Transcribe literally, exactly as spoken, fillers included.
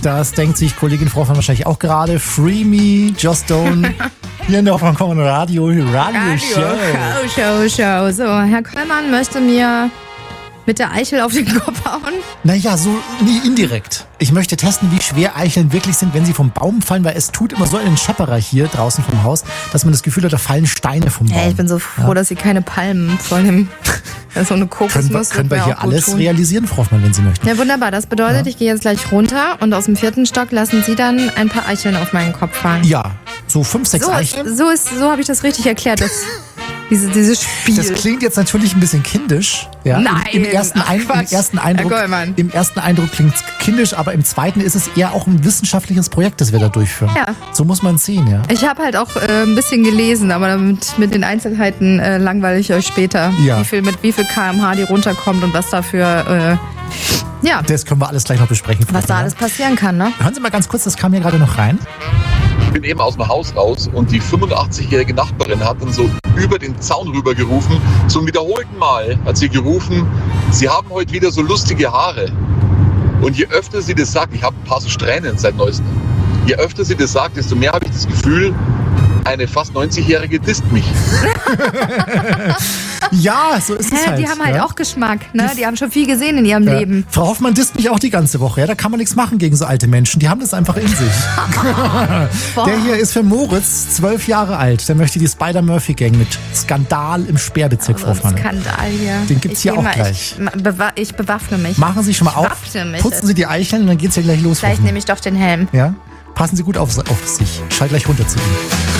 Das denkt sich Kollegin Frau von wahrscheinlich auch gerade. Free me, just don't. Hier in der Hoffmann Radio, Radio, Radio Show. Show, Show, Show. So, Herr Köllmann möchte mir mit der Eichel auf den Kopf hauen. Naja, so nee, indirekt. Ich möchte testen, wie schwer Eicheln wirklich sind, wenn sie vom Baum fallen, weil es tut immer so einen Schepperer hier draußen vom Haus, dass man das Gefühl hat, da fallen Steine vom Baum. Ja, ich bin so froh, ja. dass sie keine Palmen vor dem, so eine Kokosnuss. Können wir, können wir hier alles tun. realisieren, Frau Hoffmann, wenn Sie möchten. Ja, wunderbar. Das bedeutet, ja. ich gehe jetzt gleich runter und aus dem vierten Stock lassen Sie dann ein paar Eicheln auf meinen Kopf fallen. Ja, so fünf, sechs so, Eicheln. So, ist, so habe ich das richtig erklärt, das, diese, dieses Spiel. Das klingt jetzt natürlich ein bisschen kindisch. Ja? Nein, Im, im, ersten, ach, ein, im, ersten Eindruck, Im ersten Eindruck klingt es kindisch, aber im zweiten ist es eher auch ein wissenschaftliches Projekt, das wir da durchführen. Ja. So muss man es sehen, ja. Ich habe halt auch äh, ein bisschen gelesen, aber damit, mit den Einzelheiten äh, langweile ich euch später. Ja. Wie viel, mit wie viel Kilometer pro Stunde die runterkommt und was dafür, äh, ja. Das können wir alles gleich noch besprechen. Was da alles passieren kann, ne? Hören Sie mal ganz kurz, das kam hier gerade noch rein. Ich bin eben aus dem Haus raus und die fünfundachtzigjährige Nachbarin hat dann so über den Zaun rüber gerufen. Zum wiederholten Mal hat sie gerufen, Sie haben heute wieder so lustige Haare. Und je öfter sie das sagt, ich habe ein paar so Strähnen seit Neuestem, je öfter sie das sagt, desto mehr habe ich das Gefühl, eine fast neunzigjährige disst mich. Ja, so ist es Hä, halt. Die haben halt ja? auch Geschmack, ne? Die haben schon viel gesehen in ihrem ja. Leben. Frau Hoffmann disst mich auch die ganze Woche. Ja? Da kann man nichts machen gegen so alte Menschen. Die haben das einfach in sich. Der hier ist für Moritz, zwölf Jahre alt. Der möchte die Spider-Murphy-Gang mit Skandal im Sperrbezirk, Frau Hoffmann. Skandal hier. Den gibt's hier auch mal, gleich. Ich, bewa- ich bewaffne mich. Machen Sie schon mal auf. Mich. Putzen Sie die Eicheln und dann geht's ja gleich los. Vielleicht nehme ich doch den Helm. Ja? Passen Sie gut auf, auf sich. Schalt gleich runter zu ihm.